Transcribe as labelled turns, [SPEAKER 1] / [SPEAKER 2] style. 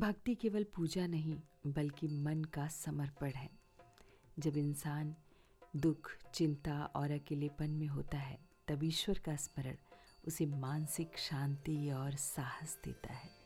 [SPEAKER 1] भक्ति केवल पूजा नहीं बल्कि मन का समर्पण है। जब इंसान दुख, चिंता और अकेलेपन में होता है तब ईश्वर का स्मरण उसे मानसिक शांति और साहस देता है।